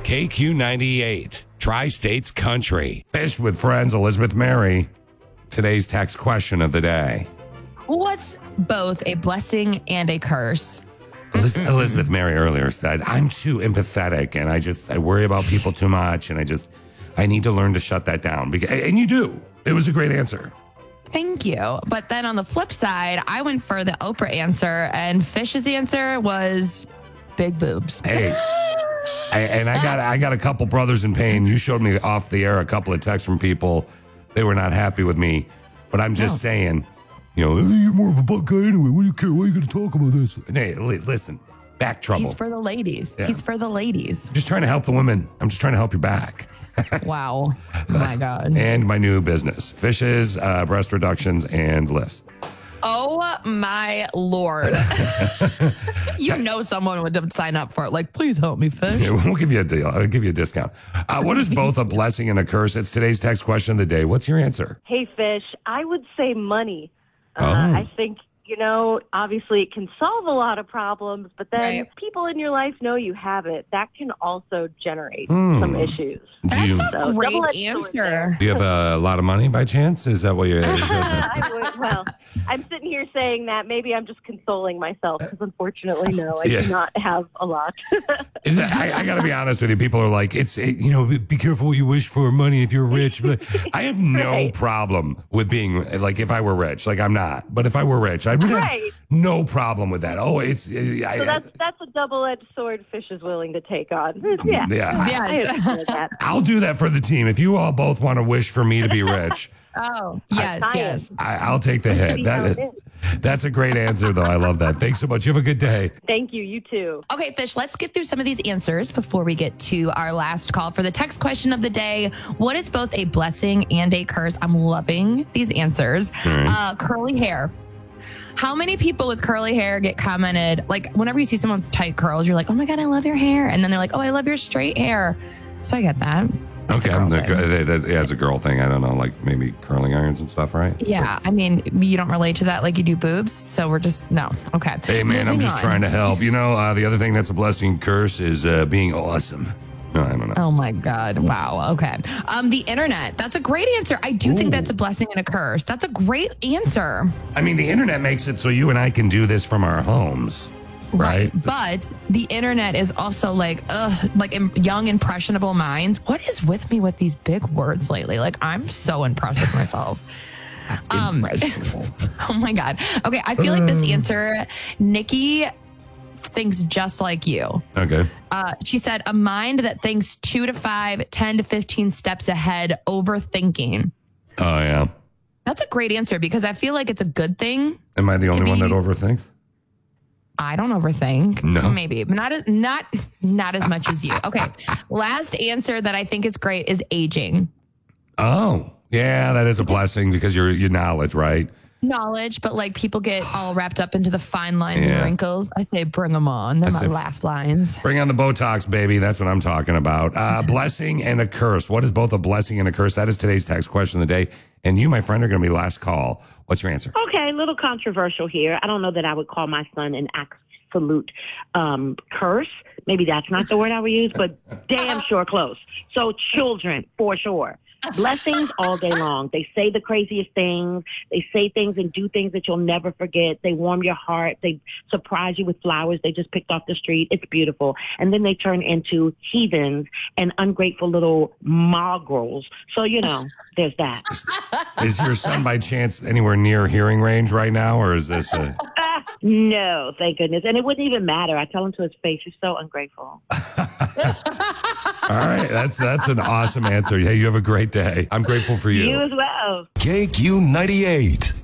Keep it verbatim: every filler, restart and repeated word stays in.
K Q ninety-eight, Tri-States Country. Fish with Friends, Elizabeth Mary. Today's text question of the day. What's both a blessing and a curse? Elizabeth, Elizabeth Mary earlier said, I'm too empathetic and I just, I worry about people too much and I just, I need to learn to shut that down. Because, and you do. It was a great answer. Thank you. But then on the flip side, I went for the Oprah answer, and Fish's answer was big boobs. Hey, I, and I got I got a couple brothers in pain. You showed me off the air a couple of texts from people. They were not happy with me. But I'm just No. saying, you know, you're more of a butt guy anyway. What do you care? Why are you going to talk about this? Hey, li- listen, back trouble. He's for the ladies. Yeah. He's for the ladies. Just trying to help the women. I'm just trying to help your back. Wow. My God. And my new business, Fishes, uh, breast reductions, and lifts. Oh, my Lord. You know someone would sign up for it. Like, please help me, Fish. Yeah, we'll give you a deal. I'll give you a discount. Uh, what is both a blessing and a curse? It's today's text question of the day. What's your answer? Hey, Fish, I would say money. Uh, Oh. I think, you know, obviously it can solve a lot of problems, but then Right. people in your life know you have it. That can also generate Hmm. some issues. Do you, That's a So, great double-edged sword answer. there. do you have a lot of money by chance? Is that what you're... Is that, I would, well, I'm sitting here saying that. Maybe I'm just consoling myself because unfortunately, no, I Yeah. do not have a lot. is that, I, I got to be honest with you. People are like, it's, it, you know, be careful what you wish for money if you're rich. But I have no Right. problem with being, like, if I were rich. Like, I'm not. But if I were rich, I would have Right. no problem with that. Oh, it's... I, So that's that's a double-edged sword Fish is willing to take on. Yeah, yeah. Yeah. I understand that. I'll do that for the team. If you all both want to wish for me to be rich, Oh, yes, yes. I, I'll take the hit. See how it That, is. that's a great answer, though. I love that. Thanks so much. You have a good day. Thank you. You too. Okay, Fish, let's get through some of these answers before we get to our last call for the text question of the day. What is both a blessing and a curse? I'm loving these answers. right. Uh, curly hair. How many people with curly hair get commented, like whenever you see someone with tight curls, you're like, oh my God, I love your hair. And then they're like, oh, I love your straight hair. So I get that. It's a Okay, girl I'm the, thing. that, that- yeah, it's a girl thing. I don't know, like maybe curling irons and stuff, right? Yeah, I mean, you don't relate to that like you do boobs. So we're just, no. Okay. Hey, man, I'm Moving just on. trying to help. You know, uh, the other thing that's a blessing and curse is uh, being awesome. No, I don't know. Oh my God. Wow. Okay. Um, the internet. That's a great answer. I do Ooh. think that's a blessing and a curse. That's a great answer. I mean, the internet makes it so you and I can do this from our homes, right? But the internet is also like, ugh, like im- young, impressionable minds. What is with me with these big words lately? Like, I'm so impressed with myself. Um, oh my God. Okay. I feel like this answer, Nikki thinks just like you. Okay. Uh, she said, a mind that thinks two to five, ten to fifteen steps ahead, overthinking. Oh, yeah. That's a great answer because I feel like it's a good thing. Am I the only one be- that overthinks? I don't overthink. No. Maybe, but not as not not as much as you. Okay. Last answer that I think is great is aging. Oh, yeah, that is a blessing because you're your knowledge, right? Knowledge, but like people get all wrapped up into the fine lines Yeah. and wrinkles. I say bring them on. They're I my say- laugh lines. Bring on the Botox, baby. That's what I'm talking about. Uh, blessing and a curse. What is both a blessing and a curse? That is today's text question of the day. And you, my friend, are going to be last call. What's your answer? Okay, a little controversial here. I don't know that I would call my son an absolute um, curse. Maybe that's not the word I would use, but damn sure close. So children, for sure. Blessings all day long. They say the craziest things. They say things and do things that you'll never forget. They warm your heart. They surprise you with flowers they just picked off the street. It's beautiful. And then they turn into heathens and ungrateful little mongrels. So, you know, there's that. Is your son by chance anywhere near hearing range right now, or is this a... Ah, no, thank goodness. And it wouldn't even matter. I tell him to his face, you're so ungrateful. All right, that's that's an awesome answer. Hey, you have a great day. I'm grateful for you. You as well. K Q ninety-eight.